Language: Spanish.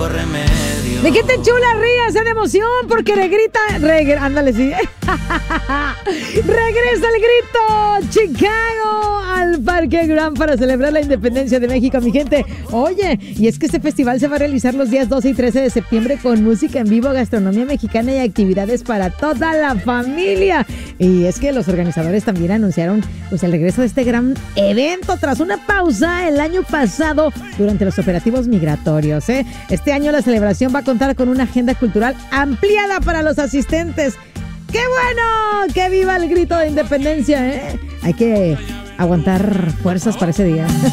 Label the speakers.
Speaker 1: remedio.
Speaker 2: Mi gente chula, ríase de emoción porque ándale, sí. Regresa el grito Chicago al Parque Gran para celebrar la independencia de México, mi gente. Oye, y es que este festival se va a realizar los días 12 y 13 de septiembre con música en vivo, gastronomía mexicana y actividades para toda la familia. Y es que los organizadores también anunciaron pues el regreso de este gran evento tras una pausa el año pasado durante los operativos migratorios. Este año la celebración va a contar con una agenda cultural ampliada para los asistentes. ¡Qué bueno! ¡Que viva el grito de independencia! Hay que aguantar fuerzas para ese día.